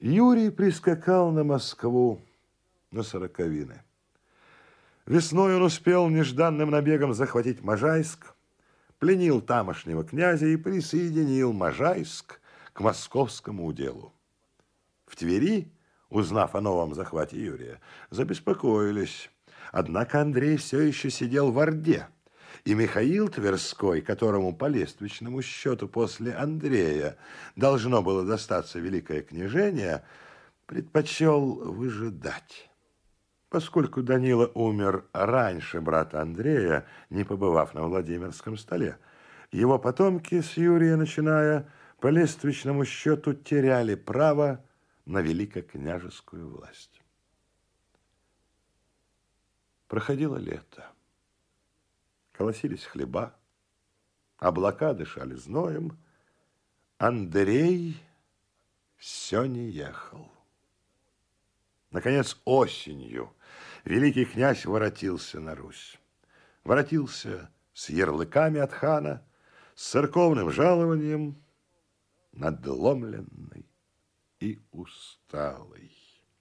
Юрий прискакал на Москву на сороковины. Весной он успел нежданным набегом захватить Можайск, пленил тамошнего князя и присоединил Можайск к московскому уделу. В Твери, узнав о новом захвате Юрия, забеспокоились. Однако Андрей все еще сидел в Орде, и Михаил Тверской, которому по лествичному счету после Андрея должно было достаться великое княжение, предпочел выжидать. Поскольку Данила умер раньше брата Андрея, не побывав на Владимирском столе, его потомки с Юрия, начиная, по лествичному счету теряли право на великокняжескую власть. Проходило лето. Колосились хлеба, облака дышали зноем. Андрей все не ехал. Наконец, осенью великий князь воротился на Русь. Воротился с ярлыками от хана, с церковным жалованием, надломленный и усталый.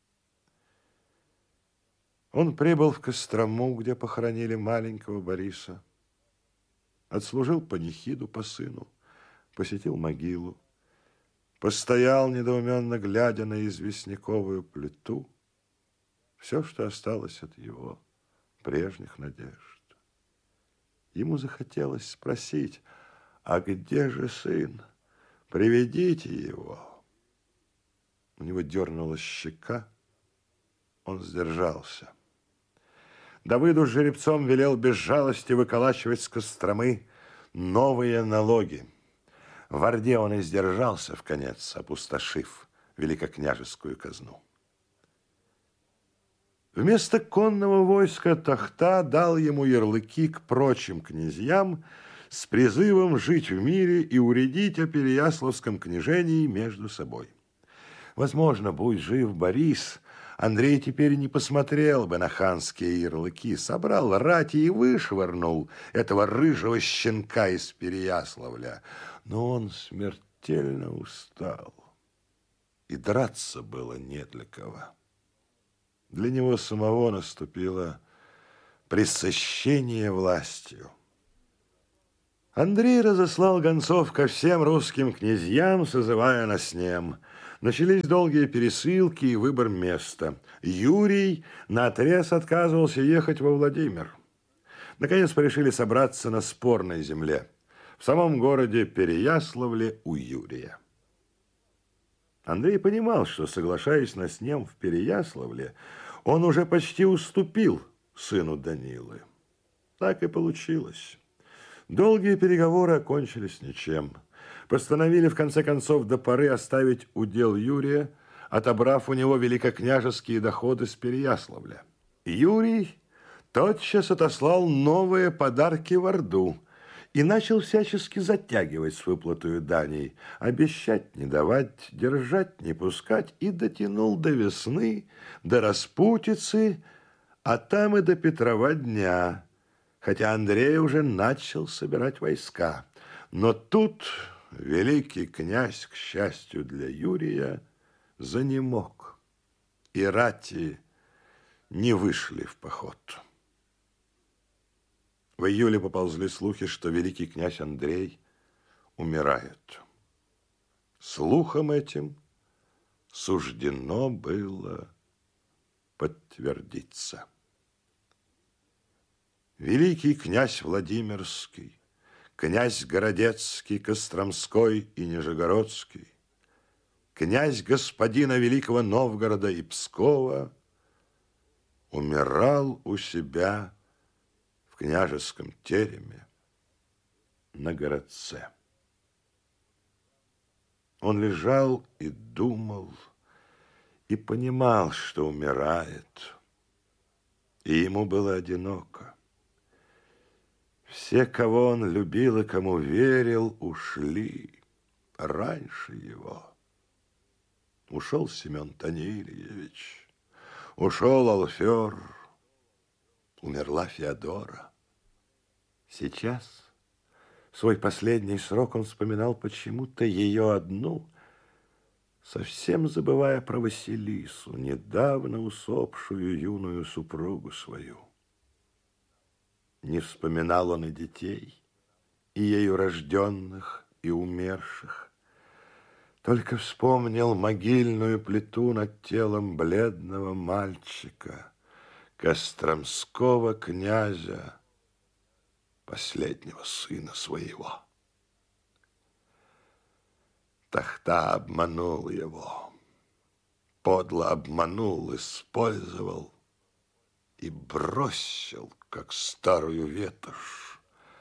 Он прибыл в Кострому, где похоронили маленького Бориса, отслужил панихиду по сыну, посетил могилу, постоял, недоуменно глядя на известняковую плиту, все, что осталось от его прежних надежд. Ему захотелось спросить: а где же сын? Приведите его. У него дернулась щека, он сдержался. Давыду с жеребцом велел без жалости выколачивать с Костромы новые налоги. В Орде он и сдержался вконец, опустошив великокняжескую казну. Вместо конного войска Тахта дал ему ярлыки к прочим князьям с призывом жить в мире и уредить о Переяславском княжении между собой. Возможно, будь жив Борис, Андрей теперь не посмотрел бы на ханские ярлыки, собрал рати и вышвырнул этого рыжего щенка из Переяславля. Но он смертельно устал, и драться было не для кого. Для него самого наступило пресыщение властью. Андрей разослал гонцов ко всем русским князьям, созывая на снем. Начались долгие пересылки и выбор места. Юрий наотрез отказывался ехать во Владимир. Наконец порешили собраться на спорной земле, в самом городе Переяславле у Юрия. Андрей понимал, что, соглашаясь на снем в Переяславле, он уже почти уступил сыну Данилы. Так и получилось. Долгие переговоры окончились ничем. Постановили, в конце концов, до поры оставить удел Юрия, отобрав у него великокняжеские доходы с Переяславля. Юрий тотчас отослал новые подарки в Орду и начал всячески затягивать с выплатой даней, обещать не давать, держать не пускать, и дотянул до весны, до распутицы, а там и до Петрова дня, хотя Андрей уже начал собирать войска. Но тут великий князь, к счастью для Юрия, занемог, и рати не вышли в поход. В июле поползли слухи, что великий князь Андрей умирает. Слухом этим суждено было подтвердиться. Великий князь Владимирский, князь Городецкий, Костромской и Нижегородский, князь господина Великого Новгорода и Пскова умирал у себя в княжеском тереме на городце. Он лежал и думал, и понимал, что умирает, и ему было одиноко. Все, кого он любил и кому верил, ушли раньше его. Ушел Семен Танильевич, ушел Алфер, умерла Феодора. Сейчас, свой последний срок, он вспоминал почему-то ее одну, совсем забывая про Василису, недавно усопшую юную супругу свою. Не вспоминал он и детей, и ею рожденных, и умерших. Только вспомнил могильную плиту над телом бледного мальчика, костромского князя, последнего сына своего. Тахта обманул его, подло обманул, использовал и бросил, как старую ветошь.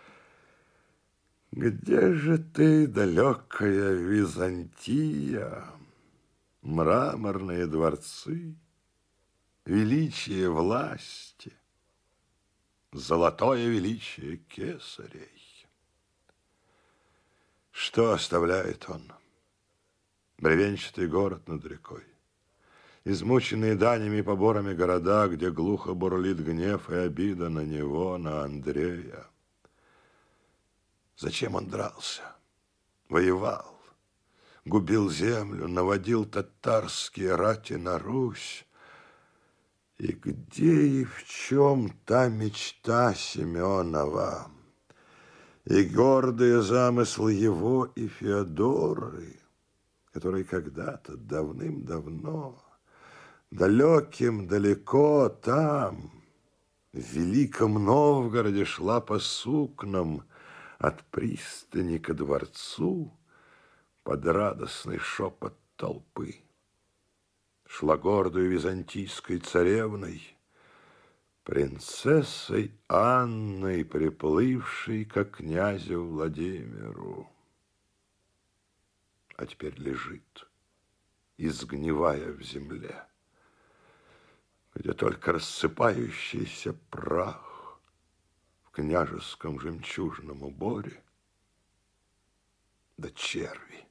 Где же ты, далекая Византия, мраморные дворцы, величие власти, золотое величие кесарей? Что оставляет он? Бревенчатый город над рекой, измученные данями и поборами города, где глухо бурлит гнев и обида на него, на Андрея. Зачем он дрался? Воевал, губил землю, наводил татарские рати на Русь. И где и в чем та мечта Семенова, и гордые замыслы его и Феодоры, которые когда-то давным-давно, далеким далеко там, в Великом Новгороде шла по сукнам от пристани ко дворцу под радостный шепот толпы. Шла гордой византийской царевной, принцессой Анной, приплывшей ко князю Владимиру. А теперь лежит, изгнивая в земле, где только рассыпающийся прах в княжеском жемчужном уборе, да черви,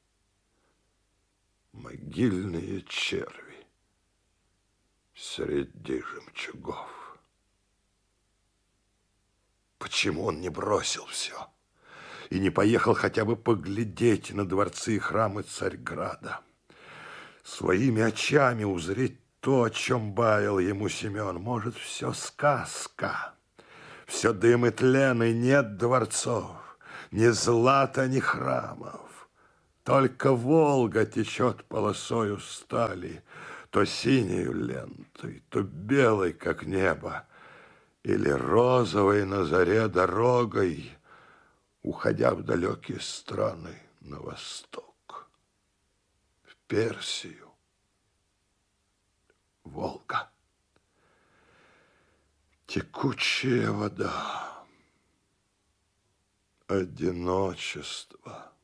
могильные черви среди жемчугов. Почему он не бросил все и не поехал хотя бы поглядеть на дворцы и храмы Царьграда, своими очами узреть то, о чем баял ему Семен? Может, все сказка, все дым и тлен, и нет дворцов, ни злата, ни храмов. Только Волга течет полосою стали, то синею лентой, то белой, как небо, или розовой на заре дорогой, уходя в далекие страны на восток, в Персию. Волга, текучая вода, одиночество,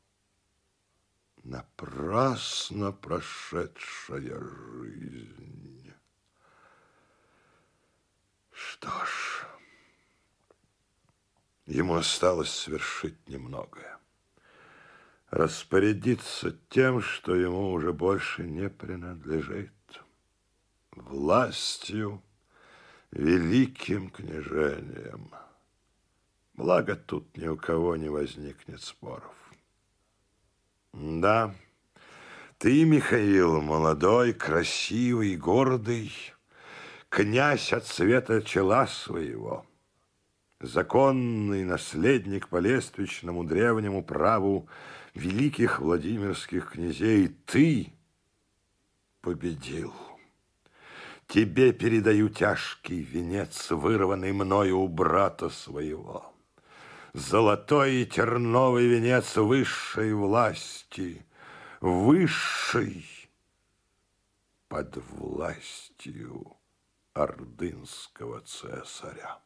напрасно прошедшая жизнь. Что ж, ему осталось совершить немногое. Распорядиться тем, что ему уже больше не принадлежит. Властью, великим княжением. Благо, тут ни у кого не возникнет споров. Да, ты, Михаил, молодой, красивый, гордый, князь от цвета чела своего, законный наследник по лествичному древнему праву великих владимирских князей, ты победил. Тебе передаю тяжкий венец, вырванный мною у брата своего. Золотой и терновый венец высшей власти, высшей под властью ордынского цесаря.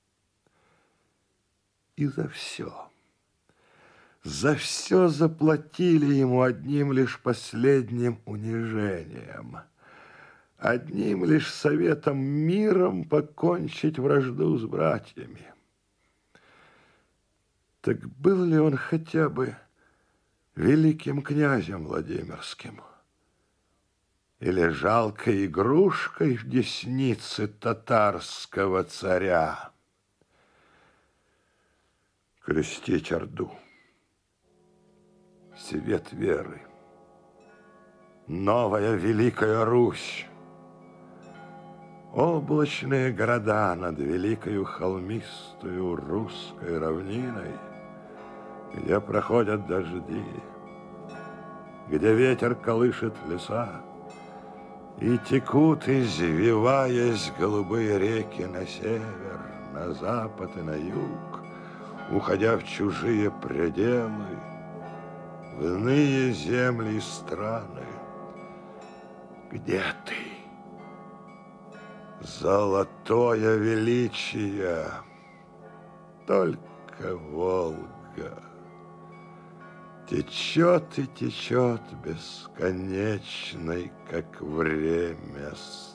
И за все заплатили ему одним лишь последним унижением, одним лишь советом миром покончить вражду с братьями. Так был ли он хотя бы великим князем Владимирским? Или жалкой игрушкой в деснице татарского царя? Крестить орду, свет веры, новая Великая Русь. Облачные города над великою холмистою русской равниной, где проходят дожди, где ветер колышет леса, и текут, извиваясь, голубые реки на север, на запад и на юг, уходя в чужие пределы, в иные земли и страны. Где ты? Золотое величие, только Волга течет и течет бесконечной, как время